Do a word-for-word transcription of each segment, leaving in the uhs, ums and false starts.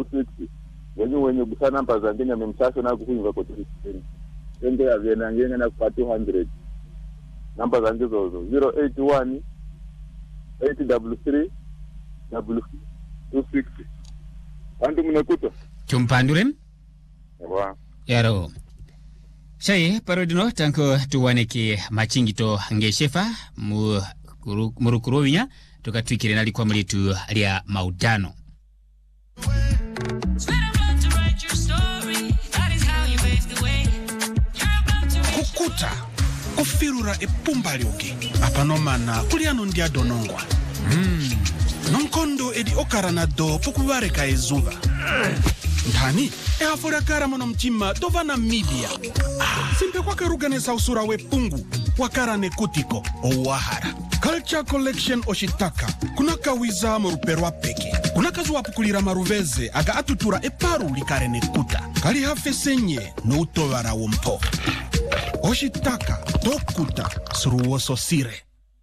six wenye wenye kusana namba za ngine memshaso na kufunga kwa three ende ya vena ngene na kwa two hundred namba za ngizo zo zero eight one eight three three two six andu mnakuta tumpandurem yawa yaro Shai parodino tanko tuwaneke machingito ngeshefa mu murukurowinya tukatwikire nali kwa mlitu alia maudano. Kukuta kufirura epumba lyoke apanomana kuliano ndia donongwa mm. Nonkondo edi okarana do pukubareka ezuva ndani ehafura kara mono mchima tova Namibia ah. Simpe kwa keruganesa usura wepungu wakarane kutiko owahara Culture Collection Oshitaka kunaka wiza moruperwa peke kunaka zuwa pukulira maruveze aga atutura eparu likarene kuta kali hafe senye no utovara wompo Oshitaka tokuta suruwoso sire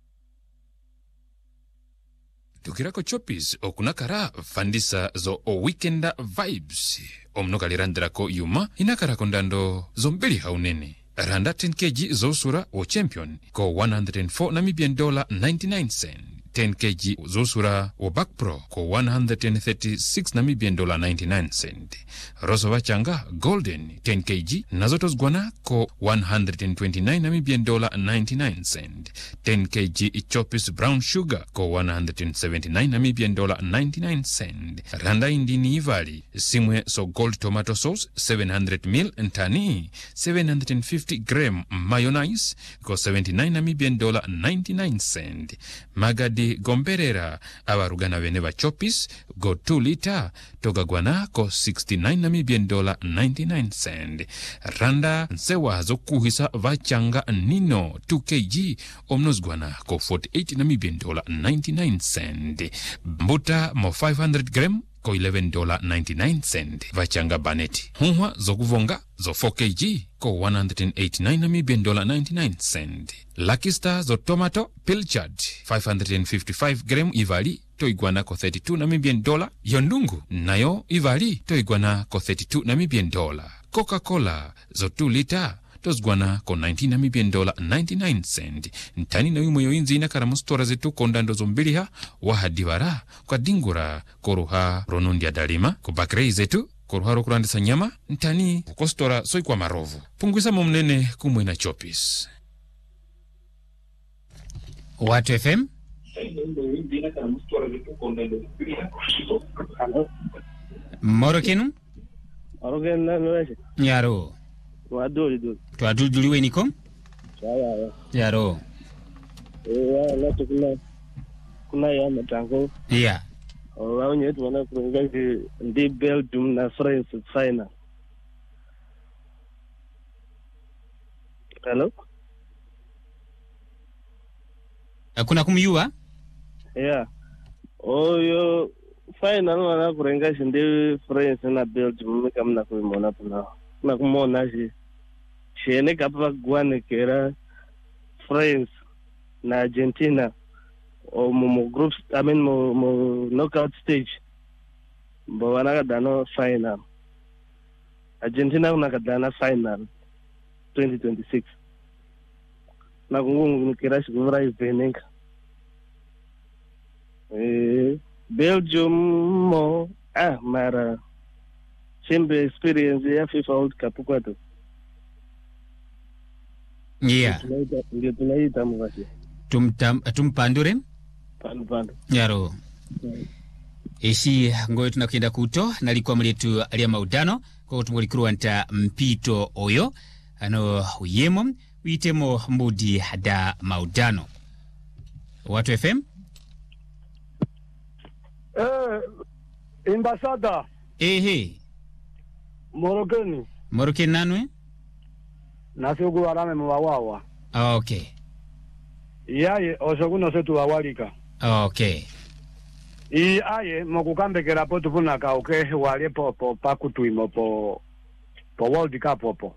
Tukirako Choppies okunakara fandisa zo o weekenda vibes omnokalirandako yuma inakara kondando zombeli haunene randa ten kilograms zo sura o champion ko one hundred four Namibian dollar ninety-nine cents ten kilograms zo sura o back pro ko one hundred thirty-six Namibian dollar ninety-nine cents roso wachanga golden ten kilograms nazotos guana ko one hundred twenty-nine Namibian dollar ninety-nine cents ten kilograms Choppies brown sugar ko one hundred seventy-nine Namibian dollar ninety-nine cents randa indini ivali simwe so gold tomato sauce seven hundred milliliters ntani seven hundred fifty grams mayonnaise ko seventy-nine Namibian dollar ninety-nine cents magadi gomberera abarugana bene ba Choppies go two liter togagwana ko sixty-nine Namibian dollar ninety-nine cents randa nsewa zo kuhisa vachanga nino two kilograms omnozgwana ko forty-eight Namibian dollar ninety-nine cents mbuta mo five hundred grams ko eleven dollar ninety-nine cents vachanga baneti hunwa zo kuvonga zo four kilograms ko one hundred eighty-nine Namibian dollar ninety-nine cents Lucky Star zo tomato pilchard five hundred fifty-five grams ivali to igwana ko thirty-two Namibian dollar yondungu nayo ivali to igwana ko thirty-two Namibian dollar Coca-Cola zo two liter tozgwana ko nineteen Namibian dollar ninety-nine cents ntani na yumo yoinzi ina karamustora zetu kondando zombiliha wahadivara kwa dingura koruha ronundia dalima kubakrei zetu koruha rokurandisa nyama ntani kostora soi kwa marovu punguisa momnene kumwe na Choppies Watu F M Morokenu Morokenu nweshi Yaro Waduli duli Twaduli we niko Yaro Yaro Eh lato kuna kuna ya matango Yeah Ola nyetu wana kurengaji ndi Belgium na France final Hello Kuna kumyua Yeah Oyo final wana kurengaji ndi France na Belgium kamna kuimona puna na kumona shi shene kapa gwane kera France na Argentina o mo groups I mean mo, mo knockout stage bo wana kadano final Argentina una kadana final twenty twenty-six na kungu kera shi kuvra iveninga eh Belgium mo ah mara Simbe experience ya FIFA World Cup kwa tu. Yeah. Ndio tunaita mwashi. Tumtam tumpandure? Pandu pandu. Yaro. Mm. Eshi ngoyo tunakwenda kuto nalikuwa mletu alia maudano kwa kutumulikuwa nta mpito oyo ano uyemo uitemo mbudi hada maudano. Watu F M? Eh, ambassador. Ehe. Morokeni. Morokeni nanwe? Nasiugu warame mwawawa. Okay. Iyaye osoguno setu wawalika. Okay. Iyaye mokukambekera po tufuna kauke wale po po pakutuimo po po World Cup po.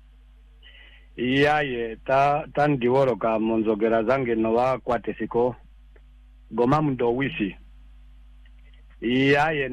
Iyaye ta tandiworo ka monzogera zange no wa kwatesiko goma mdo wisi. Iyaye